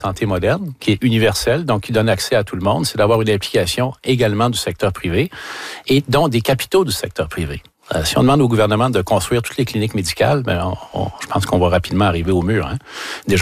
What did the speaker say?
santé moderne, qui est universelle, donc qui donne accès à tout le monde, c'est d'avoir une implication également du secteur privé et donc des capitaux du secteur privé. Si on demande au gouvernement de construire toutes les cliniques médicales, je pense qu'on va rapidement arriver au mur. Déjà,